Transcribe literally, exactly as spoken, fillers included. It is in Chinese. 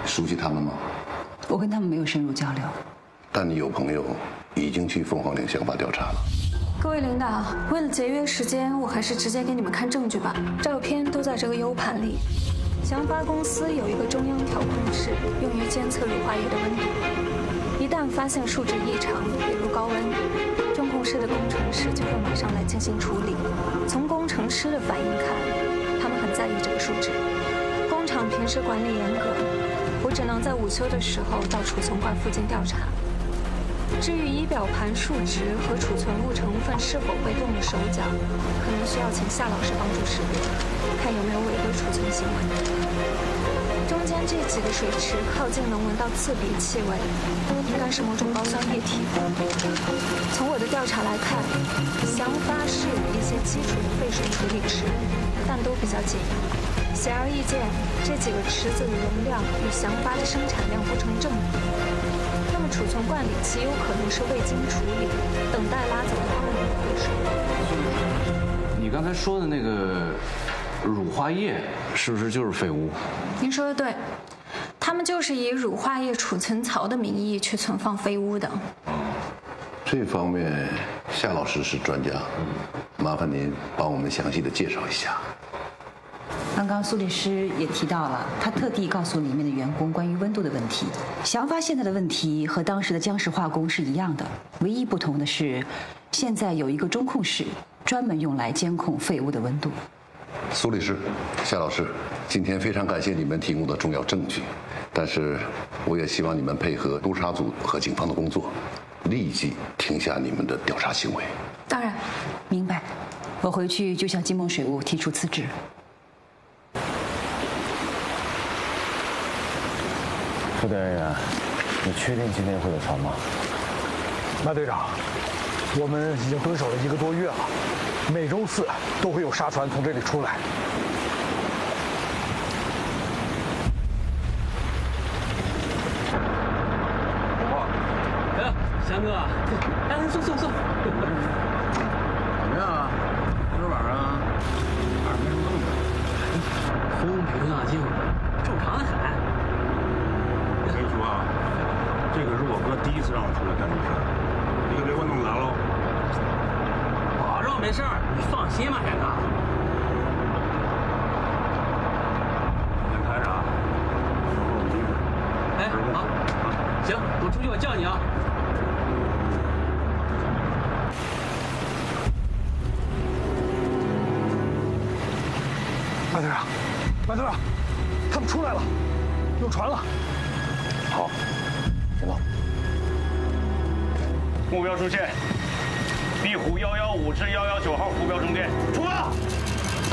熟悉他们吗？ 我跟他们没有深入交流。 但你有朋友已经去凤凰岭想法调查了。 各位领导，为了节约时间，我还是直接给你们看证据吧。照片都在这个 U 盘里。祥发公司有一个中央调控室，用于监测乳化液的温度。一旦发现数值异常，比如高温，中控室的工程师就会马上来进行处理。从工程师的反应看，他们很在意这个数值。工厂平时管理严格，我只能在午休的时候到储存罐附近调查。至于仪表盘数值和储存物成分是否会动的手脚，可能需要请夏老师帮助识别，看有没有违规储存行为。中间这几个水池靠近能闻到刺鼻气味，应该是某种高酸液体。从我的调查来看，祥发是有一些基础的废水处理池，但都比较紧。显而易见，这几个池子的容量与祥发的生产量不成正比。那么储存罐里极有可能是未经处理，等待拉走的二氧废水。 你刚才说的那个乳化液是不是就是废污？ 您说的对，他们就是以乳化液储存槽的名义去存放废污的。 这方面夏老师是专家，麻烦您帮我们详细的介绍一下。 刚刚苏律师也提到了，他特地告诉里面的员工关于温度的问题。祥发现在的问题和当时的江氏化工是一样的，唯一不同的是，现在有一个中控室专门用来监控废物的温度。 苏律师、夏老师，今天非常感谢你们提供的重要证据，但是我也希望你们配合督察组和警方的工作，立即停下你们的调查行为。 当然， 明白。我回去就向金梦水务提出辞职。 副调研员，你确定今天会有船吗？ 马队长，我们已经蹲守了一个多月了，每周四都会有沙船从这里出来。 哎，翔哥，哎，坐坐坐。 怎么样啊？今儿晚上哪儿没什么动静？ 风平浪静，正常的很。 我跟你说啊，这个是我哥第一次让我出来干这事儿，你可别给我弄砸喽。 保证没事儿，你放心吧，海哥。 先开着啊，一会儿我们继续。 哎，好，行，我出去我叫你啊。 马队长，马队长，他们出来了，有船了。 好，行了。目标出现，壁虎幺幺五至幺幺九号浮标中间。